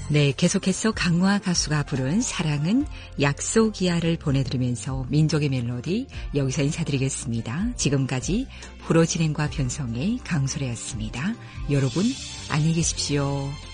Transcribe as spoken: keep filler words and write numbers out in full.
네, 계속해서 강화 가수가 부른 사랑은 약속이야를 보내드리면서 민족의 멜로디 여기서 인사드리겠습니다. 지금까지 프로 진행과 변성의 강소래였습니다. 여러분 안녕히 계십시오.